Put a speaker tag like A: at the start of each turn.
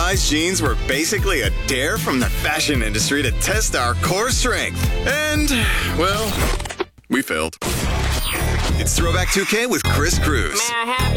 A: oversized jeans were basically a dare from the fashion industry to test our core strength. And, well, we failed. It's Throwback 2K with Chris Cruz.
B: May I have